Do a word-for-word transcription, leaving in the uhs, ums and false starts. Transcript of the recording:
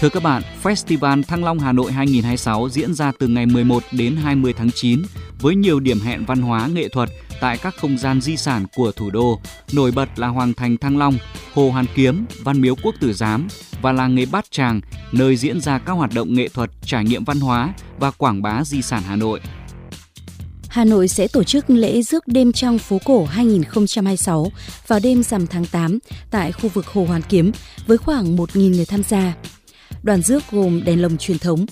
Thưa các bạn, Festival Thăng Long Hà Nội hai không hai sáu diễn ra từ ngày mười một đến hai mươi tháng chín với nhiều điểm hẹn văn hóa nghệ thuật tại các không gian di sản của thủ đô. Nổi bật là Hoàng thành Thăng Long, Hồ Hoàn Kiếm, Văn miếu Quốc Tử Giám và làng nghề Bát Tràng, nơi diễn ra các hoạt động nghệ thuật, trải nghiệm văn hóa và quảng bá di sản Hà Nội. Hà Nội sẽ tổ chức lễ rước đêm trong phố cổ hai không hai sáu vào đêm rằm tháng tám tại khu vực Hồ Hoàn Kiếm với khoảng một nghìn người tham gia. Đoàn rước gồm đèn lồng truyền thống,